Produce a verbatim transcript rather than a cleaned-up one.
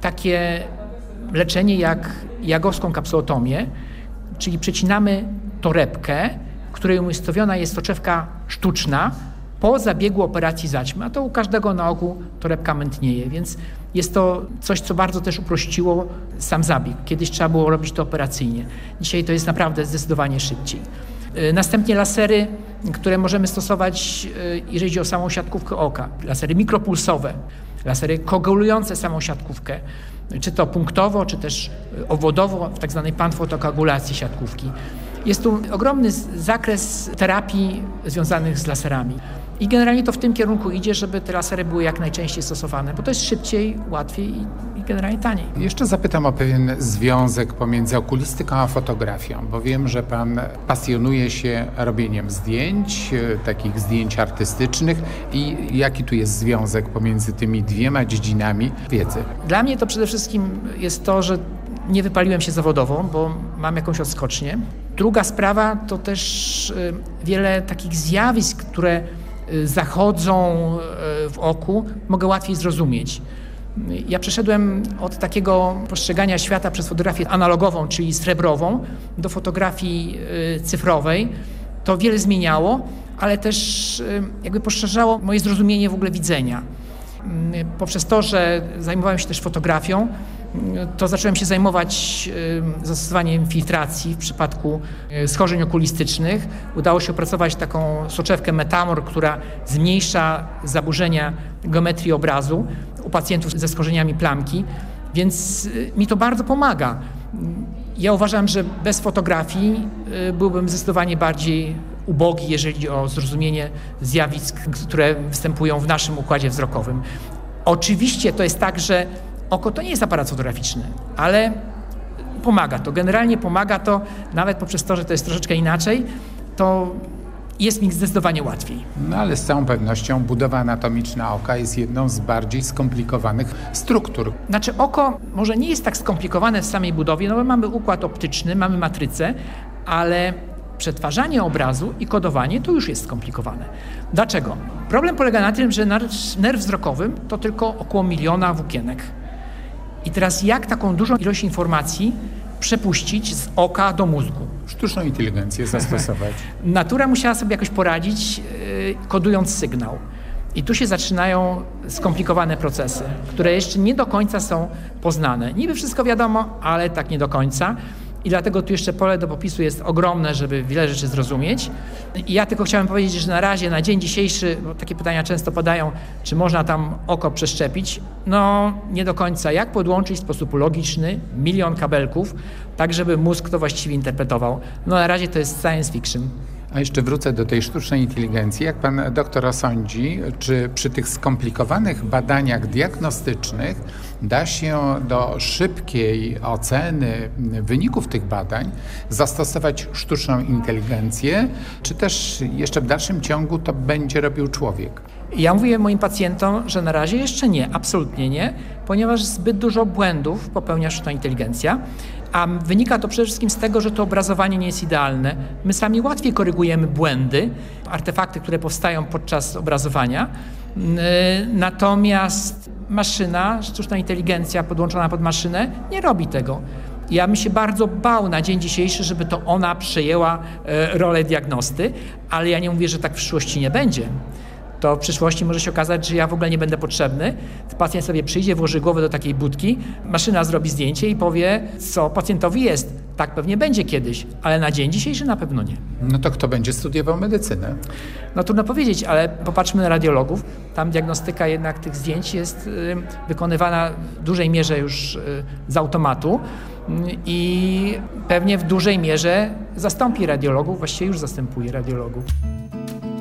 takie leczenie jak jagowską kapsulotomię, czyli przecinamy torebkę, w której umiejscowiona jest soczewka sztuczna po zabiegu operacji zaćmy, a to u każdego na ogół torebka mętnieje, więc jest to coś, co bardzo też uprościło sam zabieg. Kiedyś trzeba było robić to operacyjnie. Dzisiaj to jest naprawdę zdecydowanie szybciej. Następnie lasery, które możemy stosować, jeżeli chodzi o samą siatkówkę oka. Lasery mikropulsowe, lasery koagulujące samą siatkówkę, czy to punktowo, czy też obwodowo, w tak zwanej panfotokoagulacji siatkówki. Jest tu ogromny zakres terapii związanych z laserami. I generalnie to w tym kierunku idzie, żeby te lasery były jak najczęściej stosowane, bo to jest szybciej, łatwiej i, i generalnie taniej. Jeszcze zapytam o pewien związek pomiędzy okulistyką a fotografią, bo wiem, że pan pasjonuje się robieniem zdjęć, takich zdjęć artystycznych i jaki tu jest związek pomiędzy tymi dwiema dziedzinami wiedzy? Dla mnie to przede wszystkim jest to, że nie wypaliłem się zawodowo, bo mam jakąś odskocznię. Druga sprawa to też wiele takich zjawisk, które zachodzą w oku, mogę łatwiej zrozumieć. Ja przeszedłem od takiego postrzegania świata przez fotografię analogową, czyli srebrową, do fotografii cyfrowej. To wiele zmieniało, ale też jakby poszerzało moje zrozumienie w ogóle widzenia. Poprzez to, że zajmowałem się też fotografią, to zacząłem się zajmować zastosowaniem filtracji w przypadku schorzeń okulistycznych. Udało się opracować taką soczewkę Metamor, która zmniejsza zaburzenia geometrii obrazu u pacjentów ze schorzeniami plamki, więc mi to bardzo pomaga. Ja uważam, że bez fotografii byłbym zdecydowanie bardziej ubogi, jeżeli chodzi o zrozumienie zjawisk, które występują w naszym układzie wzrokowym. Oczywiście to jest tak, że oko to nie jest aparat fotograficzny, ale pomaga to. Generalnie pomaga to, nawet poprzez to, że to jest troszeczkę inaczej, to jest mi zdecydowanie łatwiej. No ale z całą pewnością budowa anatomiczna oka jest jedną z bardziej skomplikowanych struktur. Znaczy oko może nie jest tak skomplikowane w samej budowie, no bo mamy układ optyczny, mamy matrycę, ale przetwarzanie obrazu i kodowanie to już jest skomplikowane. Dlaczego? Problem polega na tym, że nerw, nerw wzrokowy to tylko około miliona włókienek. I teraz jak taką dużą ilość informacji przepuścić z oka do mózgu? Sztuczną inteligencję zastosować. Natura musiała sobie jakoś poradzić, yy, kodując sygnał. I tu się zaczynają skomplikowane procesy, które jeszcze nie do końca są poznane. Niby wszystko wiadomo, ale tak nie do końca. I dlatego tu jeszcze pole do popisu jest ogromne, żeby wiele rzeczy zrozumieć. I ja tylko chciałem powiedzieć, że na razie, na dzień dzisiejszy, bo takie pytania często padają, czy można tam oko przeszczepić? No nie do końca. Jak podłączyć w sposób logiczny milion kabelków, tak żeby mózg to właściwie interpretował? No na razie to jest science fiction. A jeszcze wrócę do tej sztucznej inteligencji. Jak pan doktor osądzi, czy przy tych skomplikowanych badaniach diagnostycznych da się do szybkiej oceny wyników tych badań zastosować sztuczną inteligencję, czy też jeszcze w dalszym ciągu to będzie robił człowiek? Ja mówię moim pacjentom, że na razie jeszcze nie, absolutnie nie, ponieważ zbyt dużo błędów popełnia sztuczna inteligencja, a wynika to przede wszystkim z tego, że to obrazowanie nie jest idealne. My sami łatwiej korygujemy błędy, artefakty, które powstają podczas obrazowania, natomiast maszyna, sztuczna inteligencja podłączona pod maszynę nie robi tego. Ja bym się bardzo bał na dzień dzisiejszy, żeby to ona przejęła rolę diagnosty, ale ja nie mówię, że tak w przyszłości nie będzie. To w przyszłości może się okazać, że ja w ogóle nie będę potrzebny. Pacjent sobie przyjdzie, włoży głowę do takiej budki, maszyna zrobi zdjęcie i powie, co pacjentowi jest. Tak pewnie będzie kiedyś, ale na dzień dzisiejszy na pewno nie. No to kto będzie studiował medycynę? No trudno powiedzieć, ale popatrzmy na radiologów. Tam diagnostyka jednak tych zdjęć jest y, wykonywana w dużej mierze już y, z automatu y, i pewnie w dużej mierze zastąpi radiologów, właściwie już zastępuje radiologów.